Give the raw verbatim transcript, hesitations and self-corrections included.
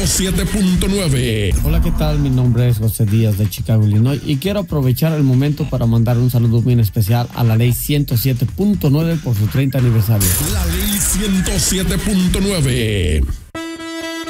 siete punto nueve. Hola, ¿qué tal? Mi nombre es José Díaz de Chicago, Illinois, y quiero aprovechar el momento para mandar un saludo muy especial a la ley ciento siete punto nueve por su treinta aniversario. La ley ciento siete punto nueve.